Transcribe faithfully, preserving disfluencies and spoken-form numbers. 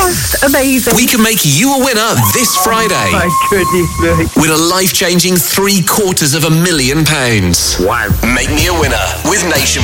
just amazing. We can make you a winner this Friday. My goodness me. With a life-changing three quarters of a million pounds. Wow. Make me a winner with Nation